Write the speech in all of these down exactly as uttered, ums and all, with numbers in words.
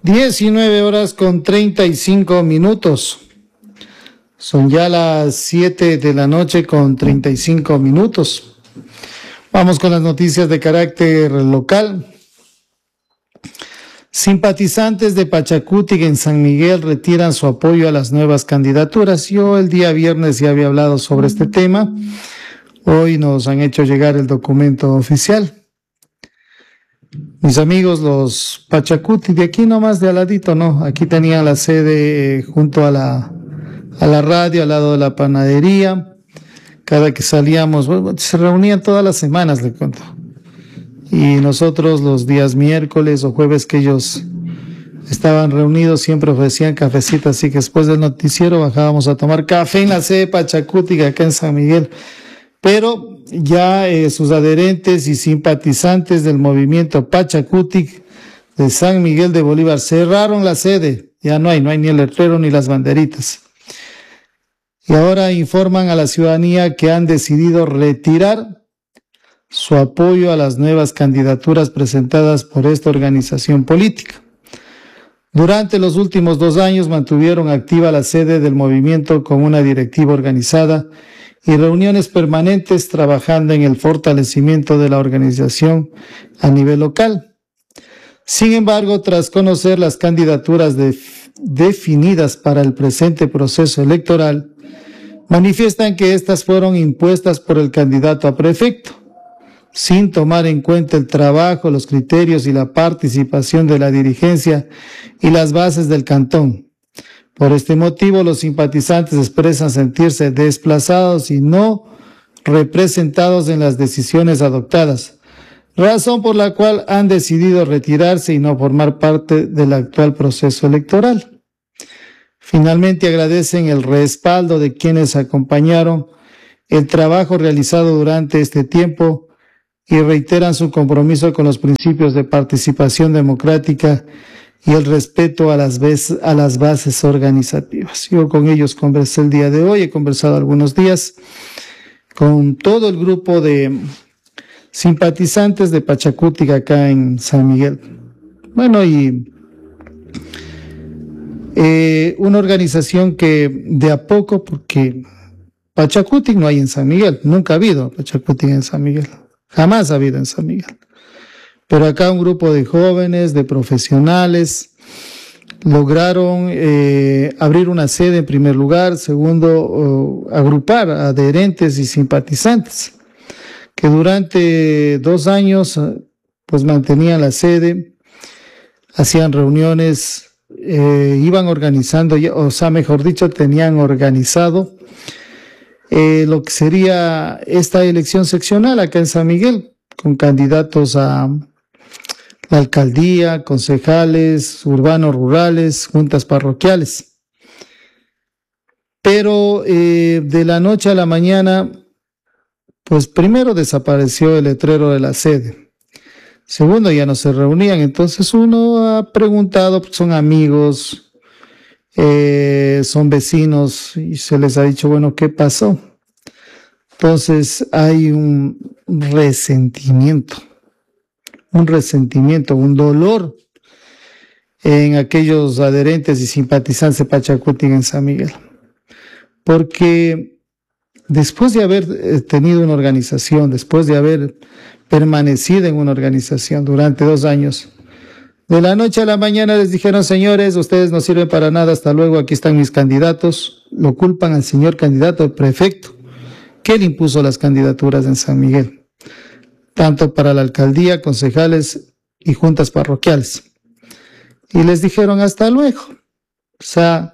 Diecinueve horas con treinta y cinco minutos. Son ya las siete de la noche con treinta y cinco minutos. Vamos con las noticias de carácter local. Simpatizantes de Pachacutic en San Miguel retiran su apoyo a las nuevas candidaturas. Yo el día viernes ya había hablado sobre este tema. Hoy nos han hecho llegar el documento oficial. Mis amigos, los Pachacutic, de aquí nomás de al ladito, ¿no? Aquí tenían la sede eh, junto a la, a la radio, al lado de la panadería. Cada que salíamos, bueno, se reunían todas las semanas, le cuento. Y nosotros los días miércoles o jueves que ellos estaban reunidos siempre ofrecían cafecito, así que después del noticiero bajábamos a tomar café en la sede Pachacutic acá en San Miguel. Pero ya eh, sus adherentes y simpatizantes del movimiento Pachacutic de San Miguel de Bolívar cerraron la sede. Ya no hay, no hay ni el letrero ni las banderitas. Y ahora informan a la ciudadanía que han decidido retirar su apoyo a las nuevas candidaturas presentadas por esta organización política. Durante los últimos dos años mantuvieron activa la sede del movimiento con una directiva organizada y reuniones permanentes trabajando en el fortalecimiento de la organización a nivel local. Sin embargo, tras conocer las candidaturas de, definidas para el presente proceso electoral, manifiestan que estas fueron impuestas por el candidato a prefecto, sin tomar en cuenta el trabajo, los criterios y la participación de la dirigencia y las bases del cantón. Por este motivo, los simpatizantes expresan sentirse desplazados y no representados en las decisiones adoptadas, razón por la cual han decidido retirarse y no formar parte del actual proceso electoral. Finalmente, agradecen el respaldo de quienes acompañaron el trabajo realizado durante este tiempo y reiteran su compromiso con los principios de participación democrática y el respeto a las, veces, a las bases organizativas. Yo con ellos conversé el día de hoy, he conversado algunos días con todo el grupo de simpatizantes de Pachacutic acá en San Miguel. Bueno, y eh, una organización que de a poco, porque Pachacutic no hay en San Miguel, nunca ha habido Pachacutic en San Miguel, jamás ha habido en San Miguel. Pero acá un grupo de jóvenes, de profesionales, lograron eh, abrir una sede en primer lugar, segundo, uh, agrupar adherentes y simpatizantes, que durante dos años pues mantenían la sede, hacían reuniones, eh, iban organizando, o sea, mejor dicho, tenían organizado eh, lo que sería esta elección seccional acá en San Miguel, con candidatos a la alcaldía, concejales, urbanos, rurales, juntas parroquiales. Pero eh, de la noche a la mañana, pues primero desapareció el letrero de la sede. Segundo, ya no se reunían. Entonces uno ha preguntado, pues son amigos, eh, son vecinos, y se les ha dicho, bueno, ¿qué pasó? Entonces hay un resentimiento. un resentimiento, un dolor en aquellos adherentes y simpatizantes de Pachacutic en San Miguel. Porque después de haber tenido una organización, después de haber permanecido en una organización durante dos años, de la noche a la mañana les dijeron, señores, ustedes no sirven para nada, hasta luego, aquí están mis candidatos. Lo culpan al señor candidato prefecto, que él impuso las candidaturas en San Miguel, tanto para la alcaldía, concejales y juntas parroquiales. Y les dijeron hasta luego. O sea,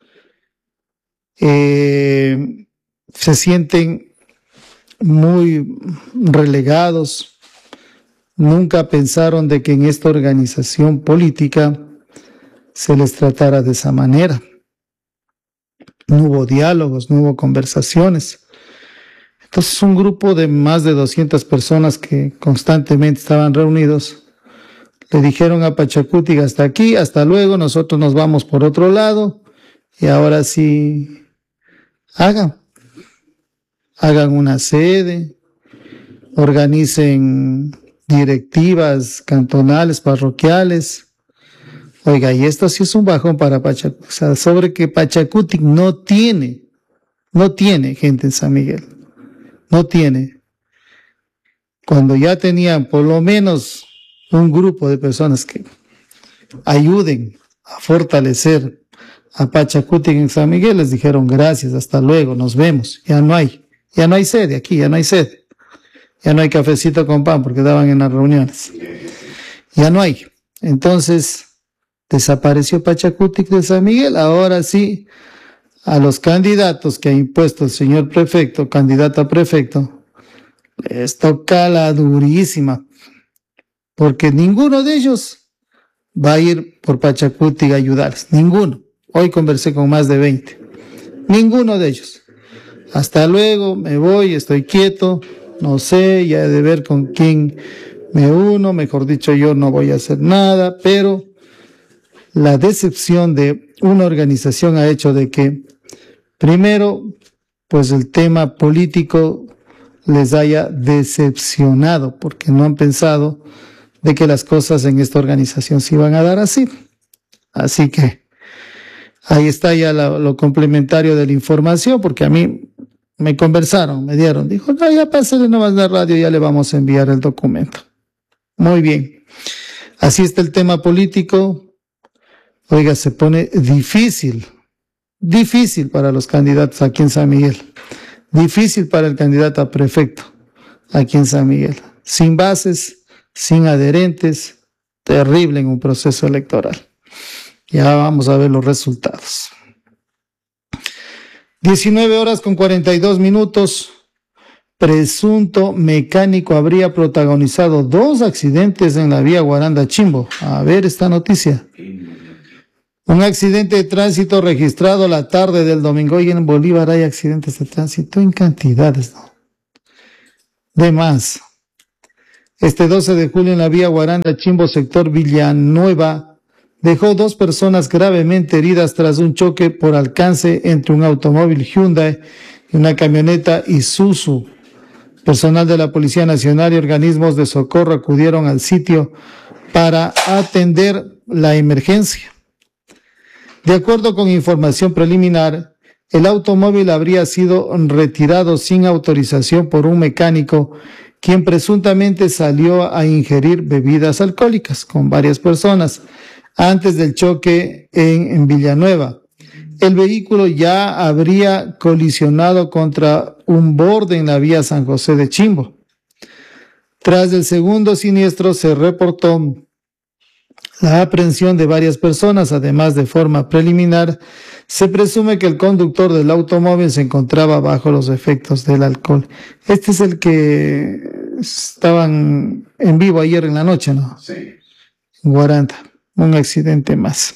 eh, se sienten muy relegados. Nunca pensaron de que en esta organización política se les tratara de esa manera. No hubo diálogos, no hubo conversaciones. Entonces un grupo de más de doscientas personas que constantemente estaban reunidos le dijeron a Pachacutic, hasta aquí, hasta luego, nosotros nos vamos por otro lado y ahora sí hagan, hagan una sede, organicen directivas cantonales, parroquiales, Oiga, y esto sí es un bajón para Pachacutic, o sea, sobre que Pachacutic no tiene, no tiene gente en San Miguel, no tiene. Cuando ya tenían por lo menos un grupo de personas que ayuden a fortalecer a Pachacutic en San Miguel, les dijeron gracias, hasta luego, nos vemos, ya no hay, ya no hay sede aquí, ya no hay sede, ya no hay cafecito con pan porque daban en las reuniones, ya no hay. Entonces desapareció Pachacutic de San Miguel. Ahora sí, a los candidatos que ha impuesto el señor prefecto, candidato a prefecto, les toca la durísima, porque ninguno de ellos va a ir por Pachacutic a ayudarles, ninguno. Hoy conversé con más de veinte, ninguno de ellos. Hasta luego, me voy, estoy quieto, no sé, ya he de ver con quién me uno, mejor dicho, yo no voy a hacer nada, pero la decepción de una organización ha hecho de que, primero, pues el tema político les haya decepcionado, porque no han pensado de que las cosas en esta organización se iban a dar así. Así que ahí está ya la, lo complementario de la información, porque a mí me conversaron, me dieron, dijo, no, ya pásale nomás la radio, ya le vamos a enviar el documento. Muy bien. Así está el tema político. Oiga, se pone difícil, difícil para los candidatos aquí en San Miguel, difícil para el candidato a prefecto aquí en San Miguel, sin bases, sin adherentes, terrible en un proceso electoral. Ya vamos a ver los resultados. diecinueve horas con cuarenta y dos minutos. Presunto mecánico habría protagonizado dos accidentes en la vía Guaranda-Chimbo. A ver esta noticia. Un accidente de tránsito registrado la tarde del domingo. Hoy en Bolívar hay accidentes de tránsito en cantidades, ¿no? De más. Este doce de julio en la vía Guaranda-Chimbo, sector Villanueva, dejó dos personas gravemente heridas tras un choque por alcance entre un automóvil Hyundai y una camioneta Isuzu. Personal de la Policía Nacional y organismos de socorro acudieron al sitio para atender la emergencia. De acuerdo con información preliminar, el automóvil habría sido retirado sin autorización por un mecánico, quien presuntamente salió a ingerir bebidas alcohólicas con varias personas antes del choque en, en Villanueva. El vehículo ya habría colisionado contra un borde en la vía San José de Chimbo. Tras el segundo siniestro se reportó la aprehensión de varias personas. Además, de forma preliminar, se presume que el conductor del automóvil se encontraba bajo los efectos del alcohol. Este es el que estaban en vivo ayer en la noche, ¿no? Sí. En Guaranda, un accidente más.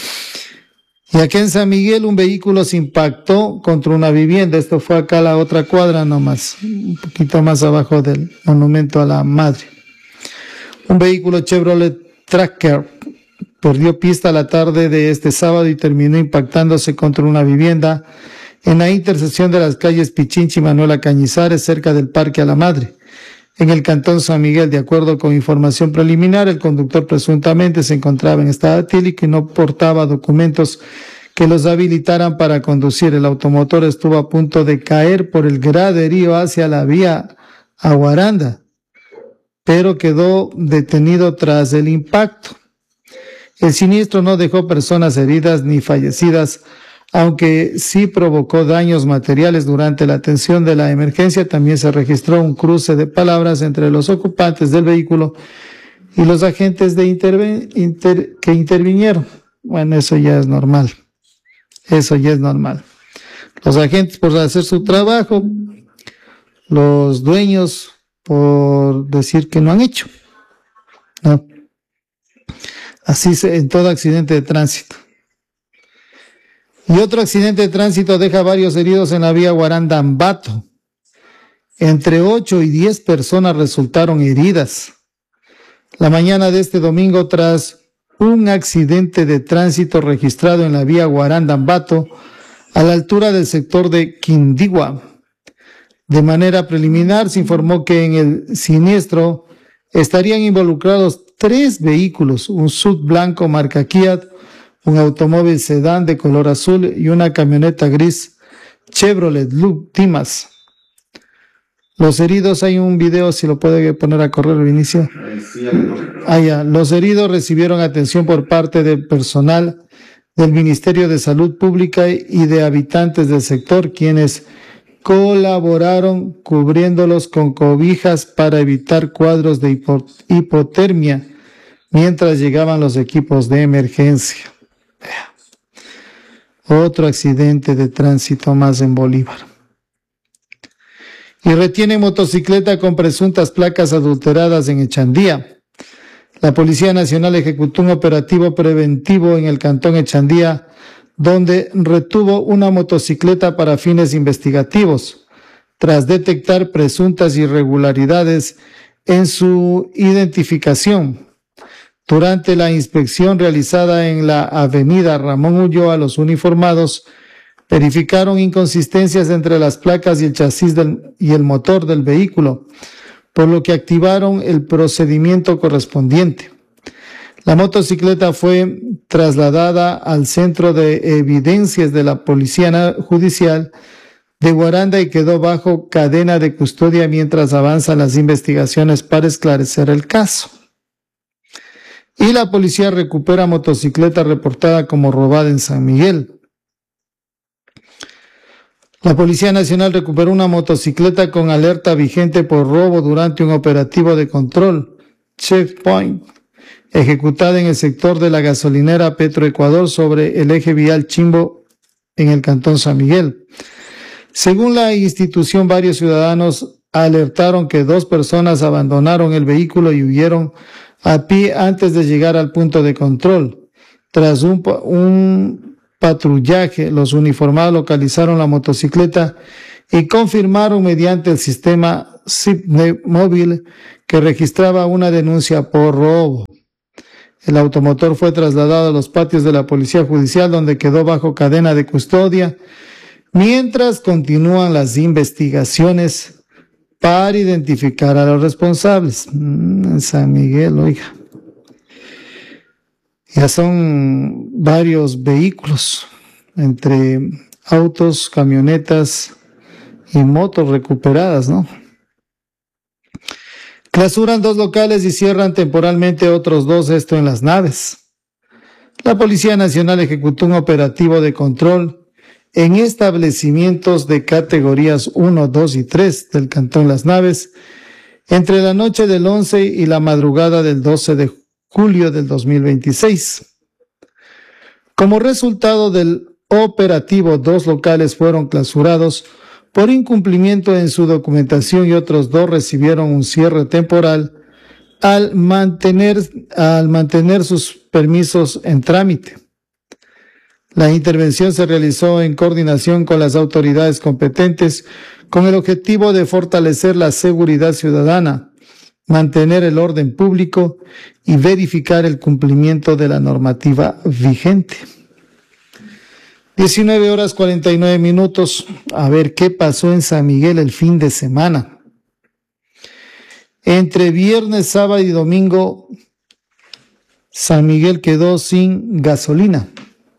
Y aquí en San Miguel un vehículo se impactó contra una vivienda. Esto fue acá a la otra cuadra nomás, un poquito más abajo del monumento a la madre. Un vehículo Chevrolet Tracker perdió pista la tarde de este sábado y terminó impactándose contra una vivienda en la intersección de las calles Pichincha y Manuela Cañizares, cerca del Parque a la Madre, en el cantón San Miguel. De acuerdo con información preliminar, el conductor presuntamente se encontraba en estado etílico y no portaba documentos que los habilitaran para conducir. El automotor estuvo a punto de caer por el graderío hacia la vía a Guaranda, pero quedó detenido tras el impacto. El siniestro no dejó personas heridas ni fallecidas, aunque sí provocó daños materiales. Durante la atención de la emergencia también se registró un cruce de palabras entre los ocupantes del vehículo y los agentes de interven- inter- que intervinieron. Bueno, eso ya es normal. Eso ya es normal. Los agentes por hacer su trabajo, los dueños por decir que no han hecho, ¿no? Así se, en todo accidente de tránsito. Y otro accidente de tránsito deja varios heridos en la vía Guaranda-Ambato. Entre ocho y diez personas resultaron heridas la mañana de este domingo tras un accidente de tránsito registrado en la vía Guaranda-Ambato a la altura del sector de Quindigua. De manera preliminar se informó que en el siniestro estarían involucrados tres vehículos, un S U V blanco marca Kia, un automóvil sedán de color azul y una camioneta gris Chevrolet Loop Timas. Los heridos, hay un video, si lo puede poner a correr al inicio. Ah, ya. Los heridos recibieron atención por parte del personal del Ministerio de Salud Pública y de habitantes del sector, quienes colaboraron cubriéndolos con cobijas para evitar cuadros de hipo hipotermia mientras llegaban los equipos de emergencia. Otro accidente de tránsito más en Bolívar. Y retiene motocicleta con presuntas placas adulteradas en Echandía. La Policía Nacional ejecutó un operativo preventivo en el cantón Echandía, donde retuvo una motocicleta para fines investigativos, tras detectar presuntas irregularidades en su identificación. Durante la inspección realizada en la avenida Ramón Ulloa, los uniformados verificaron inconsistencias entre las placas y el chasis del, y el motor del vehículo, por lo que activaron el procedimiento correspondiente. La motocicleta fue trasladada al Centro de Evidencias de la Policía Judicial de Guaranda y quedó bajo cadena de custodia mientras avanzan las investigaciones para esclarecer el caso. Y la policía recupera motocicleta reportada como robada en San Miguel. La Policía Nacional recuperó una motocicleta con alerta vigente por robo durante un operativo de control, Checkpoint, ejecutada en el sector de la gasolinera Petroecuador sobre el eje vial Chimbo en el cantón San Miguel. Según la institución, varios ciudadanos alertaron que dos personas abandonaron el vehículo y huyeron a pie antes de llegar al punto de control. Tras un, un patrullaje, los uniformados localizaron la motocicleta y confirmaron mediante el sistema S I P móvil que registraba una denuncia por robo. El automotor fue trasladado a los patios de la Policía Judicial, donde quedó bajo cadena de custodia, mientras continúan las investigaciones para identificar a los responsables. En San Miguel, oiga. Ya son varios vehículos, entre autos, camionetas y motos recuperadas, ¿no? Clausuran dos locales y cierran temporalmente otros dos, esto en Las Naves. La Policía Nacional ejecutó un operativo de control en establecimientos de categorías uno, dos y tres del cantón Las Naves entre la noche del once y la madrugada del doce de julio del dos mil veintiséis. Como resultado del operativo, dos locales fueron clausurados por incumplimiento en su documentación y otros dos recibieron un cierre temporal al mantener, al mantener sus permisos en trámite. La intervención se realizó en coordinación con las autoridades competentes con el objetivo de fortalecer la seguridad ciudadana, mantener el orden público y verificar el cumplimiento de la normativa vigente. diecinueve horas cuarenta y nueve minutos. A ver qué pasó en San Miguel el fin de semana. Entre viernes, sábado y domingo, San Miguel quedó sin gasolina.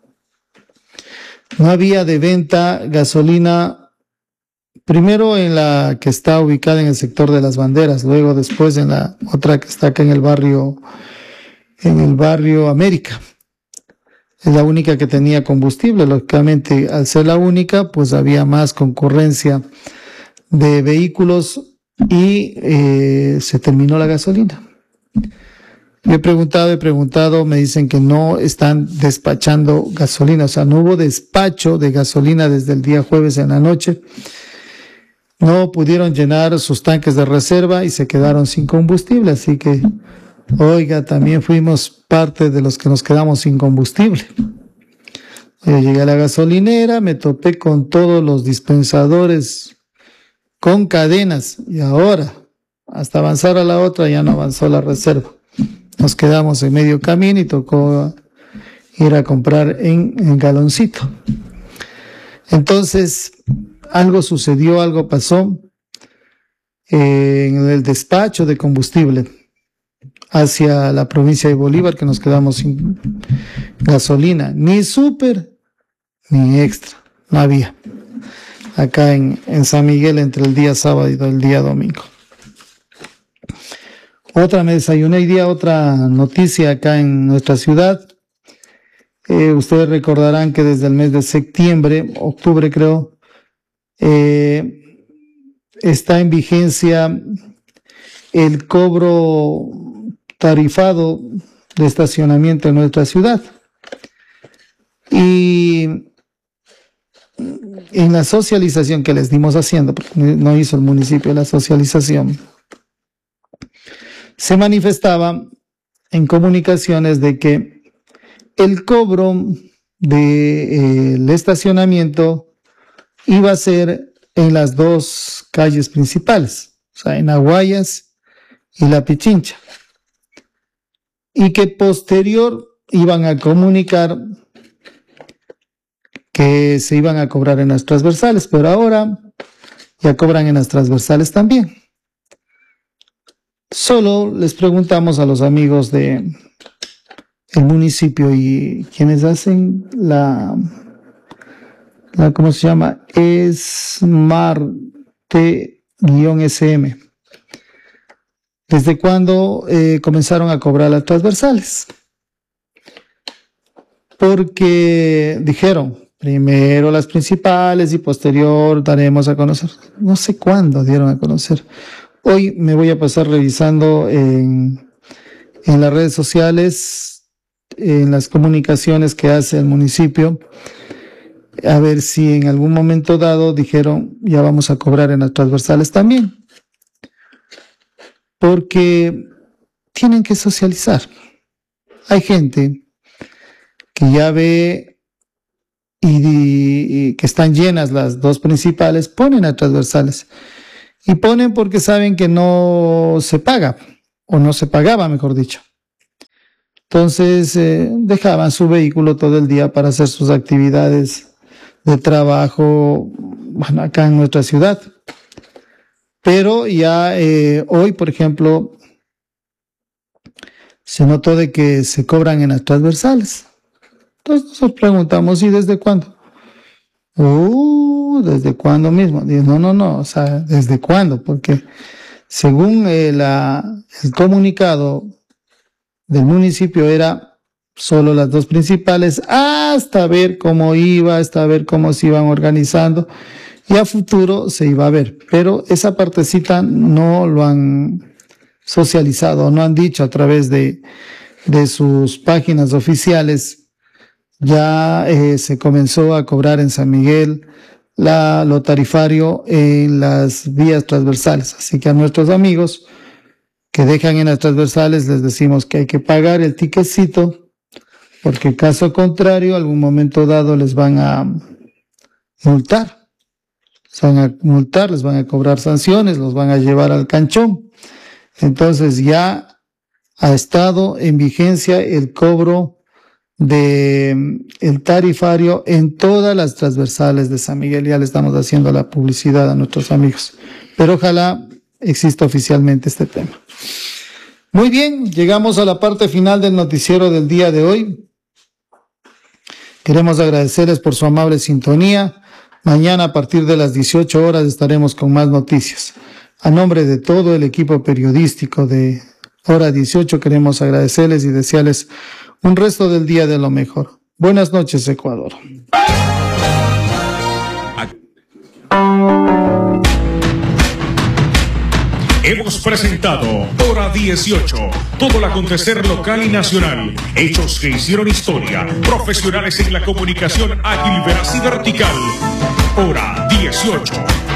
No había de venta gasolina, primero en la que está ubicada en el sector de las Banderas, luego después en la otra que está acá en el barrio, en el barrio América. Es la única que tenía combustible. Lógicamente, al ser la única, pues había más concurrencia de vehículos y eh, se terminó la gasolina. Yo he preguntado, he preguntado, me dicen que no están despachando gasolina, o sea, no hubo despacho de gasolina desde el día jueves en la noche. No pudieron llenar sus tanques de reserva y se quedaron sin combustible, así que, oiga, también fuimos parte de los que nos quedamos sin combustible. Yo llegué a la gasolinera, me topé con todos los dispensadores con cadenas y ahora, hasta avanzar a la otra, ya no avanzó la reserva. Nos quedamos en medio camino y tocó ir a comprar en, en galoncito. Entonces, algo sucedió, algo pasó eh, en el despacho de combustible. hacia la provincia de Bolívar, que nos quedamos sin gasolina, ni súper, ni extra, no había. Acá en, en San Miguel entre el día sábado y el día domingo. Otra, me desayuné hoy día, otra noticia acá en nuestra ciudad. Eh, ustedes recordarán que desde el mes de septiembre, octubre creo, eh, está en vigencia el cobro tarifado de estacionamiento en nuestra ciudad. Y en la socialización que les dimos haciendo, porque no hizo el municipio la socialización, se manifestaba en comunicaciones de que el cobro del estacionamiento iba a ser en las dos calles principales, o sea, en Aguayas y La Pichincha, y que posterior iban a comunicar que se iban a cobrar en las transversales, pero ahora ya cobran en las transversales también. Solo les preguntamos a los amigos de el municipio y quienes hacen la, la ¿cómo se llama? Smarte-S M. ¿Desde cuándo eh, comenzaron a cobrar las transversales? Porque dijeron, primero las principales y posterior daremos a conocer. No sé cuándo dieron a conocer. Hoy me voy a pasar revisando en, en las redes sociales, en las comunicaciones que hace el municipio, a ver si en algún momento dado dijeron, ya vamos a cobrar en las transversales también. Porque tienen que socializar. Hay gente que ya ve y, y que están llenas las dos principales, ponen a transversales. Y ponen porque saben que no se paga, o no se pagaba, mejor dicho. Entonces, eh, dejaban su vehículo todo el día para hacer sus actividades de trabajo, bueno, acá en nuestra ciudad. Pero ya eh, hoy, por ejemplo, se notó de que se cobran en las transversales. Entonces nos preguntamos, ¿y desde cuándo? Uh, ¿desde cuándo mismo? Digo, no, no, no, o sea, ¿desde cuándo? Porque según eh, la, el comunicado del municipio era solo las dos principales, hasta ver cómo iba, hasta ver cómo se iban organizando, y a futuro se iba a ver. Pero esa partecita no lo han socializado, no han dicho a través de, de sus páginas oficiales. Ya eh, se comenzó a cobrar en San Miguel la, lo tarifario en las vías transversales. Así que a nuestros amigos que dejan en las transversales les decimos que hay que pagar el tiquecito, porque caso contrario, algún momento dado les van a multar. Les van a multar, les van a cobrar sanciones, los van a llevar al canchón. Entonces ya ha estado en vigencia el cobro de el tarifario en todas las transversales de San Miguel. Ya le estamos haciendo la publicidad a nuestros amigos, pero ojalá exista oficialmente este tema. Muy bien, llegamos a la parte final del noticiero del día de hoy. Queremos agradecerles por su amable sintonía. Mañana a partir de las dieciocho horas estaremos con más noticias. A nombre de todo el equipo periodístico de Hora dieciocho queremos agradecerles y desearles un resto del día de lo mejor. Buenas noches, Ecuador. Hemos presentado Hora dieciocho, todo el acontecer local y nacional, hechos que hicieron historia, profesionales en la comunicación ágil, veraz y vertical. Hora dieciocho.